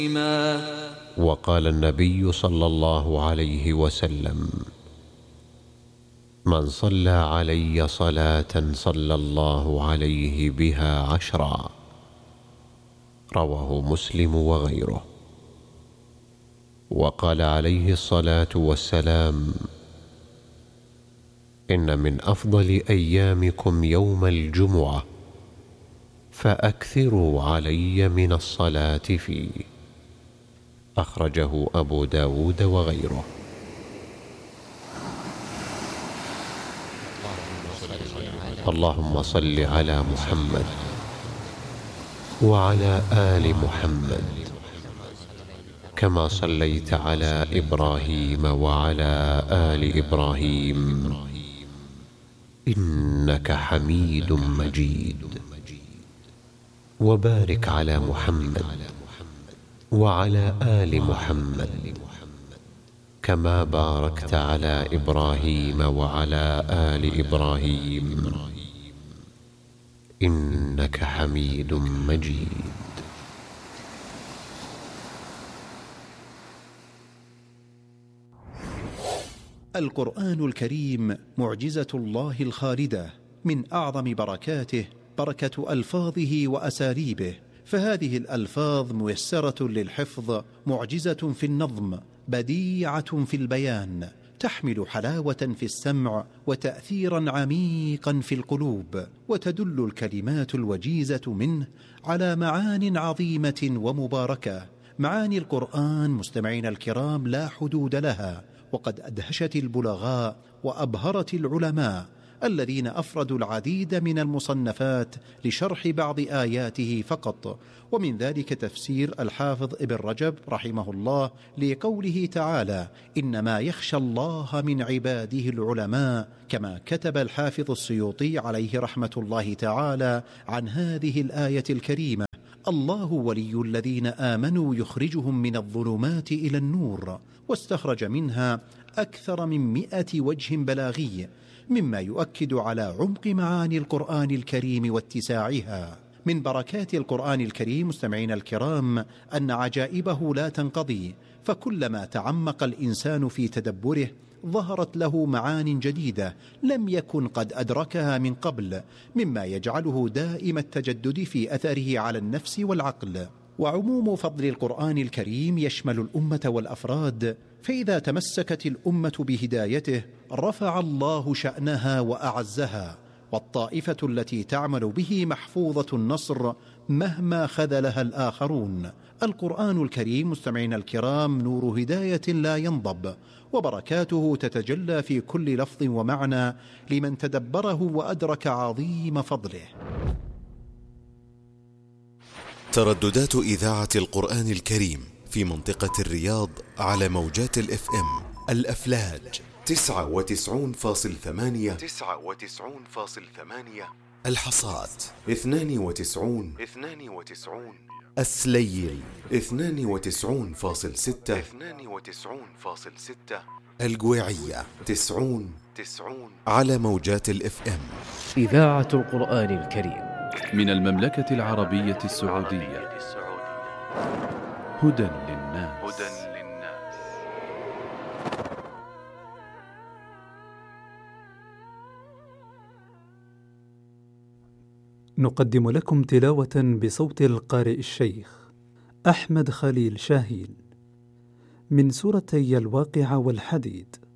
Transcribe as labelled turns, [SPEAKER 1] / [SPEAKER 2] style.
[SPEAKER 1] وقال النبي صلى الله عليه وسلم: من صلى علي صلاة صلى الله عليه بها 10. رواه مسلم وغيره. وقال عليه الصلاة والسلام: إن من أفضل أيامكم يوم الجمعة، فأكثروا علي من الصلاة فيه. أخرجه أبو داود وغيره. اللهم صل على محمد وعلى آل محمد كما صليت على إبراهيم وعلى آل إبراهيم إنك حميد مجيد. وبارك على محمد وعلى آل محمد كما باركت على إبراهيم وعلى آل إبراهيم إنك حميد مجيد.
[SPEAKER 2] القرآن الكريم معجزة الله الخالدة، من أعظم بركاته بركة ألفاظه وأساليبه، فهذه الألفاظ ميسرة للحفظ، معجزة في النظم، بديعة في البيان، تحمل حلاوة في السمع وتأثيرا عميقا في القلوب، وتدل الكلمات الوجيزة منه على معان عظيمة ومباركة. معاني القرآن مستمعين الكرام لا حدود لها، وقد أدهشت البلغاء وأبهرت العلماء الذين أفردوا العديد من المصنفات لشرح بعض آياته فقط. ومن ذلك تفسير الحافظ ابن رجب رحمه الله لقوله تعالى: إنما يخشى الله من عباده العلماء، كما كتب الحافظ السيوطي عليه رحمة الله تعالى عن هذه الآية الكريمة: الله ولي الذين آمنوا يخرجهم من الظلمات إلى النور. واستخرج منها أكثر من 100 وجه بلاغي، مما يؤكد على عمق معاني القرآن الكريم واتساعها. من بركات القرآن الكريم مستمعين الكرام أن عجائبه لا تنقضي، فكلما تعمق الإنسان في تدبره ظهرت له معان جديدة لم يكن قد أدركها من قبل، مما يجعله دائم التجدد في أثره على النفس والعقل. وعموم فضل القرآن الكريم يشمل الأمة والأفراد، فإذا تمسكت الأمة بهدايته رفع الله شأنها وأعزها، والطائفة التي تعمل به محفوظة النصر مهما خذلها الآخرون. القرآن الكريم مستمعين الكرام نور هداية لا ينضب، وبركاته تتجلى في كل لفظ ومعنى لمن تدبره وأدرك عظيم فضله.
[SPEAKER 3] ترددات إذاعة القرآن الكريم في منطقة الرياض على موجات الFM الأفلاج 99.8، الحصاد 92، السليل 92.6، القويعية 90 على موجات الFM.
[SPEAKER 4] إذاعة القرآن الكريم
[SPEAKER 5] من المملكة العربية السعودية. هدى للناس.
[SPEAKER 6] نقدم لكم تلاوة بصوت القارئ الشيخ أحمد خليل شاهين من سورتي الواقعة والحديد.